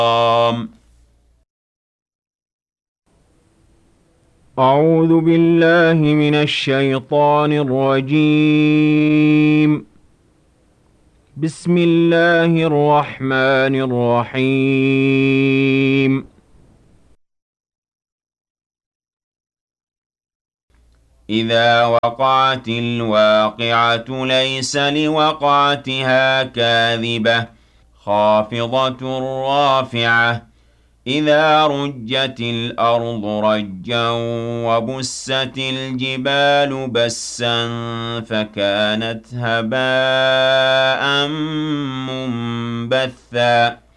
أعوذ بالله من الشيطان الرجيم. بسم الله الرحمن الرحيم. إذا وقعت الواقعة ليس لوقعتها كاذبة خافضة رافعة إذا رجت الأرض رجا وبست الجبال بسا فكانت هباء منبثا